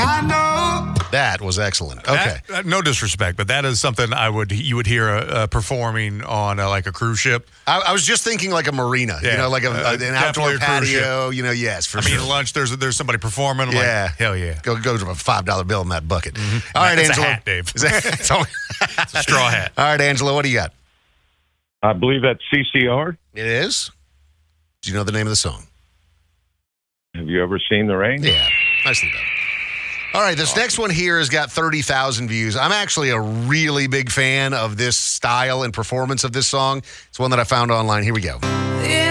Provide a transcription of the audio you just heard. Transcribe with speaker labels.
Speaker 1: I know.
Speaker 2: That was excellent. Okay.
Speaker 3: No disrespect, but that is something you would hear performing on like a cruise ship.
Speaker 2: I was just thinking like a marina, like an outdoor patio. Yes, for sure.
Speaker 3: Lunch. There's somebody performing. I'm
Speaker 2: yeah,
Speaker 3: like, hell yeah.
Speaker 2: Go to a $5 bill in that bucket.
Speaker 3: Mm-hmm.
Speaker 2: All right,
Speaker 3: it's
Speaker 2: Angela.
Speaker 3: A hat, Dave.
Speaker 2: It's
Speaker 3: a straw hat.
Speaker 2: All right, Angela, what do you got?
Speaker 4: I believe that's CCR.
Speaker 2: It is. Do you know the name of the song?
Speaker 4: Have you ever seen the rain?
Speaker 2: Yeah, nicely done. All right, this next one here has got 30,000 views. I'm actually a really big fan of this style and performance of this song. It's one that I found online. Here we go.